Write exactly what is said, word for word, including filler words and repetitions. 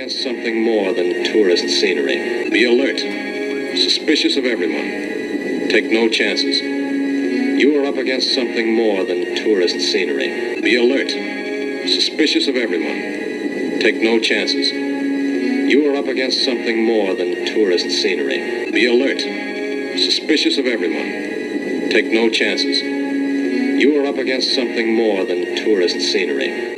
against something more than tourist scenery. Be alert. Suspicious of everyone. Take no chances. You are up against something more than tourist scenery. Be alert. Suspicious of everyone. Take no chances. You are up against something more than tourist scenery. Be alert. Suspicious of everyone. Take no chances. You are up against something more than tourist scenery.